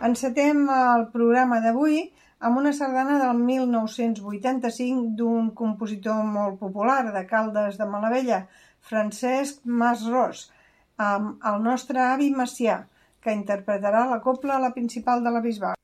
Encetem el programa d'avui amb una sardana del 1985 d'un compositor molt popular de Caldes de Malavella, Francesc Masros, amb el nostre avi Macià, que interpretarà la cobla a la principal de la Bisbal.